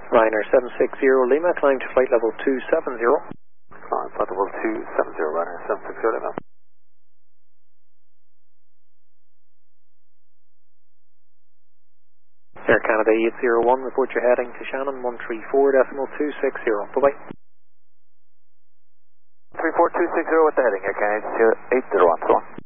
Ryanair 760 Lima, climb to flight level 270. Flight level 270, Ryanair 760 Lima. Air Canada 801, report your heading to Shannon 134.260. Bye-bye. 34260 with the heading, Air Canada 801.